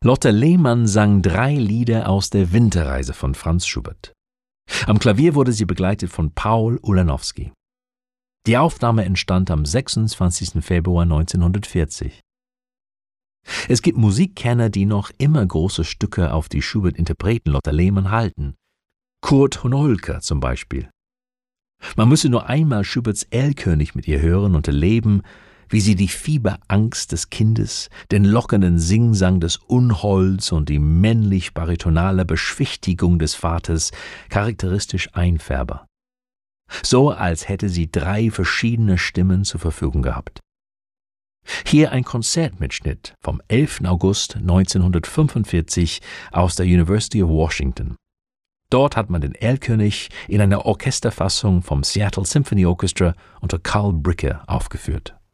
Lotte Lehmann sang 3 Lieder aus der Winterreise von Franz Schubert. Am Klavier wurde sie begleitet von Paul Ulanowski. Die Aufnahme entstand am 26. Februar 1940. Es gibt Musikkenner, die noch immer große Stücke auf die Schubert-Interpreten Lotte Lehmann halten. Kurt Hohnholker zum Beispiel. Man müsse nur einmal Schuberts Erlkönig mit ihr hören und erleben, wie sie die Fieberangst des Kindes, den lockenden Singsang des Unholds und die männlich-baritonale Beschwichtigung des Vaters charakteristisch einfärbe. So als hätte sie 3 verschiedene Stimmen zur Verfügung gehabt. Hier ein Konzertmitschnitt vom 11. August 1945 aus der University of Washington. Dort hat man den Erlkönig in einer Orchesterfassung vom Seattle Symphony Orchestra unter Carl Bricke aufgeführt.